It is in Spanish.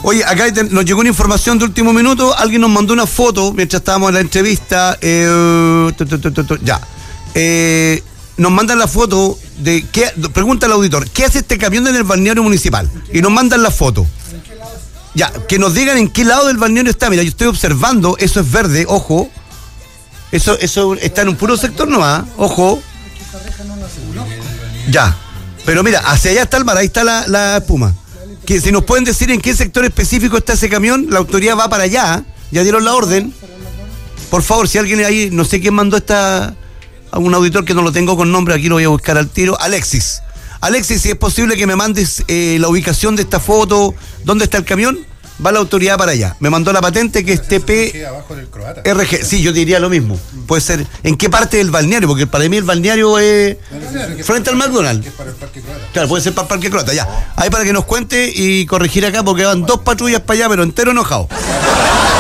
Oye, acá nos llegó una información de último minuto. Alguien nos mandó una foto mientras estábamos en la entrevista. Nos mandan la foto de qué. Pregunta al auditor, ¿qué hace este camión en el balneario municipal? Y nos mandan la foto. Ya, que nos digan en qué lado del balneario está. Mira, yo estoy observando, eso es verde, ojo. Eso está en un puro sector nomás, ojo. Ya, pero mira, hacia allá está el mar, ahí está la espuma. Que si nos pueden decir en qué sector específico está ese camión, la autoridad va para allá, ya dieron la orden. Por favor, si alguien ahí, no sé quién mandó a un auditor que no lo tengo con nombre, aquí lo voy a buscar al tiro. Alexis, si es posible que me mandes la ubicación de esta foto, dónde está el camión, va la autoridad para allá. Me mandó la patente que es TP-RG. Sí, yo diría lo mismo. Puede ser, ¿en qué parte del balneario? Porque para mí el balneario es frente al McDonald's. Claro, puede ser para el Parque Croata, ya. Ahí para que nos cuente y corregir acá, porque van 2 patrullas para allá, pero entero enojado.